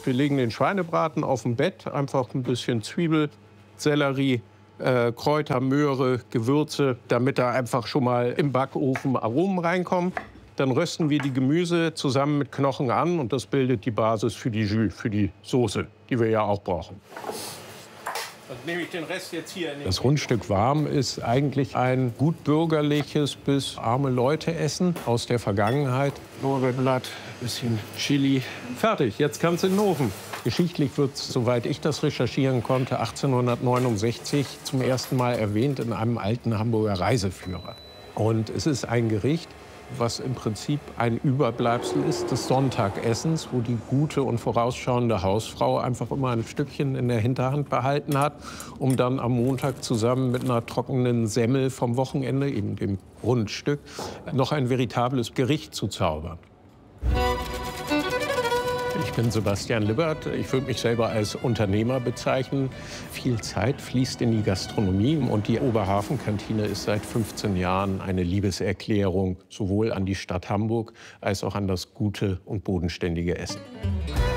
Wir legen den Schweinebraten auf dem Bett, einfach ein bisschen Zwiebel, Sellerie, Kräuter, Möhre, Gewürze, damit da einfach schon mal im Backofen Aromen reinkommen. Dann rösten wir die Gemüse zusammen mit Knochen an und das bildet die Basis für die Jus, für die Soße, die wir ja auch brauchen. Dann nehme ich den Rest jetzt hier in den Das Rundstück warm ist eigentlich ein gut bürgerliches bis arme Leute-Essen aus der Vergangenheit. Lorbeerblatt, bisschen Chili. Fertig, jetzt kann es in den Ofen. Geschichtlich wird es, soweit ich das recherchieren konnte, 1869 zum ersten Mal erwähnt in einem alten Hamburger Reiseführer. Und es ist ein Gericht, was im Prinzip ein Überbleibsel ist des Sonntagessens, wo die gute und vorausschauende Hausfrau einfach immer ein Stückchen in der Hinterhand behalten hat, um dann am Montag zusammen mit einer trockenen Semmel vom Wochenende, eben dem Rundstück, noch ein veritables Gericht zu zaubern. Ich bin Sebastian Libbert. Ich würde mich selber als Unternehmer bezeichnen. Viel Zeit fließt in die Gastronomie und die Oberhafenkantine ist seit 15 Jahren eine Liebeserklärung sowohl an die Stadt Hamburg als auch an das gute und bodenständige Essen.